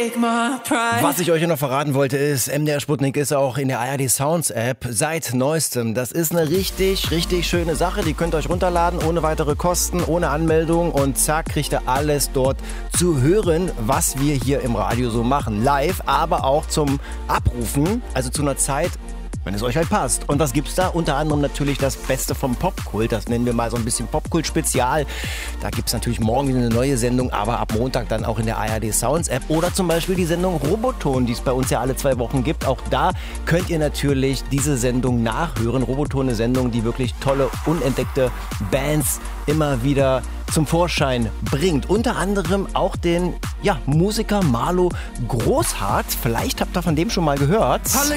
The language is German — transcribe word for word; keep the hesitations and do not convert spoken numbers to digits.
Was ich euch noch verraten wollte ist, M D R Sputnik ist auch in der A R D Sounds App seit neuestem. Das ist eine richtig, richtig schöne Sache. Die könnt ihr euch runterladen, ohne weitere Kosten, ohne Anmeldung. Und zack, kriegt ihr alles dort zu hören, was wir hier im Radio so machen. Live, aber auch zum Abrufen, also zu einer Zeit, wenn es euch halt passt. Und was gibt's da? Unter anderem natürlich das Beste vom Popkult. Das nennen wir mal so ein bisschen Popkult-Spezial. Da gibt's natürlich morgen wieder eine neue Sendung, aber ab Montag dann auch in der A R D Sounds App. Oder zum Beispiel die Sendung Roboton, die es bei uns ja alle zwei Wochen gibt. Auch da könnt ihr natürlich diese Sendung nachhören. Roboton, eine Sendung, die wirklich tolle, unentdeckte Bands immer wieder zum Vorschein bringt. Unter anderem auch den ja, Musiker Marlo Großhardt. Vielleicht habt ihr von dem schon mal gehört. Alle